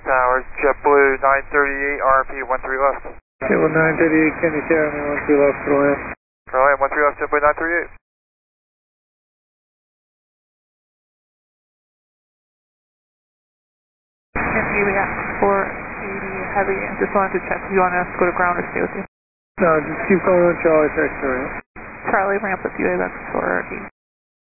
Towers, JetBlue 938, RP 13 left. JetBlue 938, can you share me 13 left, go ahead. Alright, 13 left, JetBlue 938. And we got 480 heavy, and just wanted to check if you want us to go to ground or stay with you. No, just keep going on Charlie, X-ray. Charlie, ramp with you, that's 480.